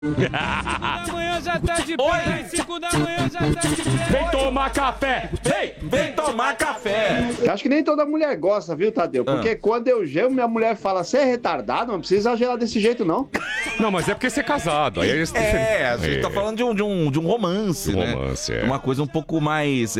Da manhã já tá de pé, 5 da manhã já tá de pé. Vem tomar café! Vem tomar café! Eu acho que nem toda mulher gosta, viu, Tadeu? Porque quando eu gemo, minha mulher fala, você é retardado, não precisa exagerar desse jeito, não. Não, mas é porque você é casado. Aí a gente tá falando de um romance, né? Romance, Uma coisa um pouco mais...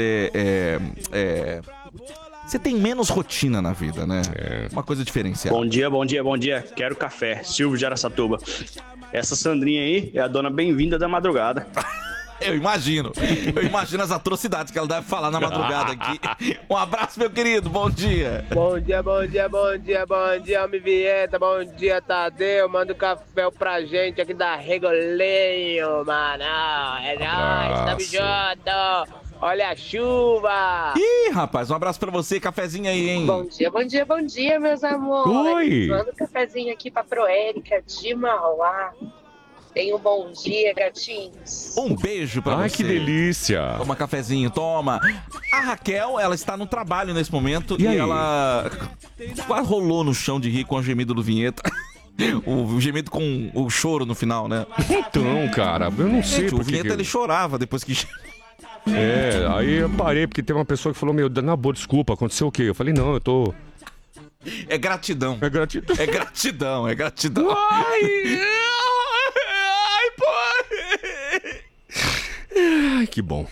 Você tem menos rotina na vida, né? Uma coisa diferenciada. Bom dia, bom dia, bom dia. Quero café. Silvio de Araçatuba. Essa Sandrinha aí é a dona bem-vinda da madrugada. Eu imagino as atrocidades que ela deve falar na madrugada aqui. Um abraço, meu querido, bom dia. Bom dia, bom dia, bom dia, bom dia, Homem Vinheta, bom dia, Tadeu. Manda um café pra gente aqui da Regolinho, mano. É nóis, tamo junto. Olha a chuva! Ih, rapaz, um abraço pra você, cafezinho aí, hein? Bom dia, bom dia, bom dia, meus amores. Oi! Manda um cafezinho aqui pra Proérica de Mauá. Tenha um bom dia, gatinhos. Um beijo pra você. Ai, que delícia! Toma cafezinho, toma. A Raquel, ela está no trabalho nesse momento e ela quase rolou no chão de rir com o gemido do Vinheta. O gemido com o choro no final, né? Então, cara, eu não sei porque... O Vinheta, ele chorava depois que... Aí eu parei porque tem uma pessoa que falou, na boa, desculpa, aconteceu o quê? Eu falei, não, eu tô... É gratidão. É gratidão. É gratidão, é gratidão. Ai, que bom.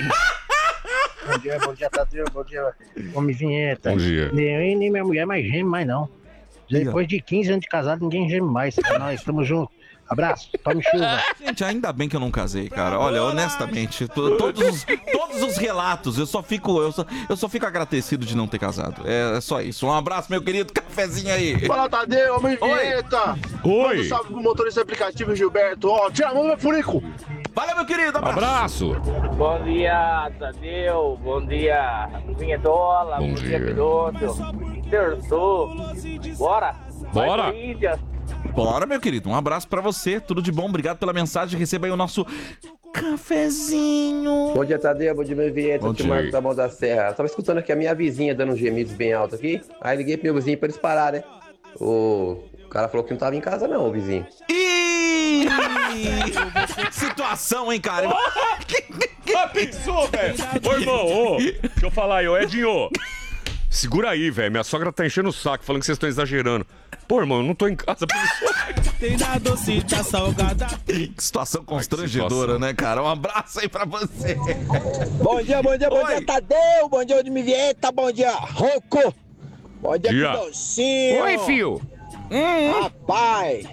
Bom dia, Tadeu, bom dia, Homem Vinheta. Bom dia. Nem minha mulher mais geme mais não. Depois de 15 anos de casado, ninguém geme mais. Nós estamos juntos. Abraço, tome chuva. Gente, ainda bem que eu não casei, cara. Olha, honestamente, todos os relatos, eu só fico agradecido de não ter casado. É só isso. Um abraço, meu querido, cafezinho aí. Fala, Tadeu, Homem Vinheta. Oi. Manda um salve pro motorista aplicativo Gilberto. Ó, tira a mão do meu furico. Valeu, meu querido, Abraço. Bom dia, Tadeu. Bom dia, Vinhetola. Bom dia. piloto. Terçou. Bora. Bora. Bora, meu querido. Um abraço pra você. Tudo de bom. Obrigado pela mensagem. Receba aí o nosso cafezinho. Bom dia, Tadeu. Bom dia, meu Vinheta. Te Marcos da Mão da Serra. Tava escutando aqui a minha vizinha dando uns gemidos bem altos aqui. Aí liguei pro meu vizinho pra eles pararem, né? O cara falou que não tava em casa não, o vizinho. Ih! Situação, hein, cara? Já pensou, velho? Ô, irmão, deixa eu falar aí, Edinho. Segura aí, velho. Minha sogra tá enchendo o saco, falando que vocês estão exagerando. Pô, irmão, eu não tô em casa. Tem da docita salgada. Que situação constrangedora, né, cara? Um abraço aí pra você. Bom dia, Tadeu. Bom dia, Homem Vinheta. Bom dia, Rocco. Bom dia, Pidoncinho. Oi, fio. Rapaz,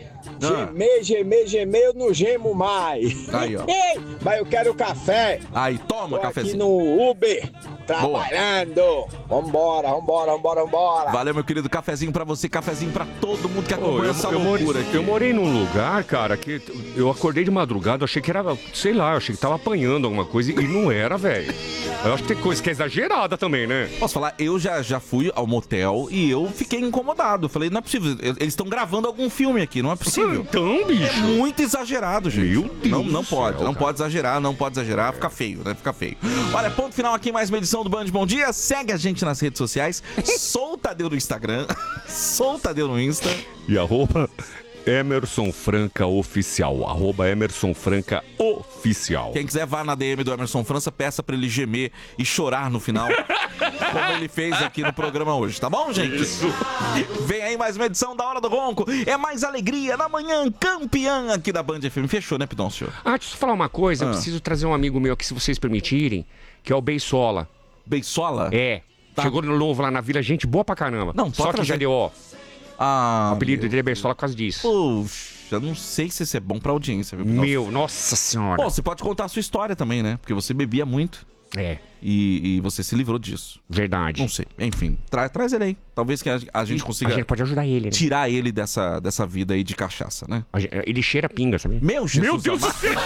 gemer, eu não gemo mais. Aí, ó. Mas eu quero café. Aí, toma, Tô cafezinho. aqui no Uber, trabalhando. Vambora. Valeu, meu querido. Cafezinho pra você, cafezinho pra todo mundo que acompanha essa loucura aqui. Eu morei num lugar, cara, que eu acordei de madrugada, eu achei que era, sei lá, eu achei que tava apanhando alguma coisa e não era, velho. Eu acho que tem coisa que é exagerada também, né? Posso falar, eu já fui ao motel e eu fiquei incomodado. Eu falei, não é possível, eles estão gravando algum filme aqui, não é possível. Então, bicho. É muito exagerado, gente. Meu Deus não do pode, céu, não cara. pode exagerar, fica feio, né? Fica feio. Olha, ponto final aqui, mais uma edição do Band Bom Dia. Segue a gente nas redes sociais. Sou o Tadeu no Instagram. Sou o Tadeu no Insta. E Emerson Franca Oficial. Emerson Franca Oficial. Quem quiser vá na DM do Emerson França, peça pra ele gemer e chorar no final, como ele fez aqui no programa hoje, tá bom, gente? Isso. Vem aí mais uma edição da Hora do Ronco. É mais alegria na manhã, campeã aqui da Band FM. Fechou, né, Pidoncio? Deixa eu falar uma coisa. Eu preciso trazer um amigo meu aqui, se vocês permitirem, que é o Beisola. Beisola? É. Tá. Chegou no novo lá na vila, gente boa pra caramba. Não, pode só que trazer. já deu, ó. O apelido dele é Beisola por causa disso. Puxa, não sei se isso é bom pra audiência, viu, Pidoncio? Meu, nossa senhora. Pô, você pode contar a sua história também, né? Porque você bebia muito. É. E você se livrou disso. Verdade. Não sei. Enfim, traz ele aí. Talvez que a gente consiga A gente pode ajudar ele, né? tirar ele dessa vida aí de cachaça, né? Ele cheira pinga, sabe? Meu Jesus. Meu Deus do céu.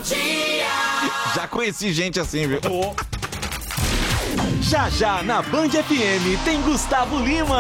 Já conheci gente assim, viu? Já na Band FM tem Gustavo Lima.